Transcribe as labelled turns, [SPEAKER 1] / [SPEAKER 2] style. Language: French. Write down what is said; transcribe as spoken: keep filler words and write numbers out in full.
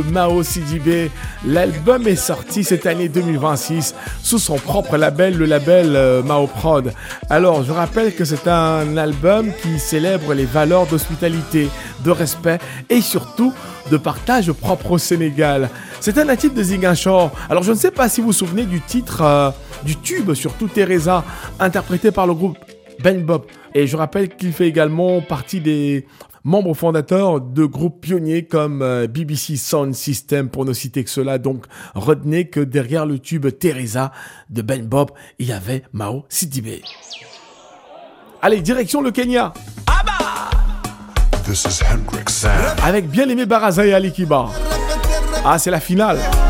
[SPEAKER 1] Mao Sidibé. L'album est sorti cette année deux mille vingt-six sous son propre label, le label euh, Mao Prod. Alors, je rappelle que c'est un album qui célèbre les valeurs d'hospitalité, de respect et surtout de partage propre au Sénégal. C'est un natif de Ziguinchor. Alors, je ne sais pas si vous vous souvenez du titre, euh, du tube, surtout Teresa, interprété par le groupe Ben Bob. Et je rappelle qu'il fait également partie des membres fondateurs de groupes pionniers comme euh, B B C Sound System, pour ne citer que cela. Donc, retenez que derrière le tube Teresa de Ben Bob, il y avait Mao Sidibé. Allez, direction le Kenya.
[SPEAKER 2] This is Hendrix Sound.
[SPEAKER 1] Avec bien aimé Baraza et Ali Kiba. Ah, c'est la finale.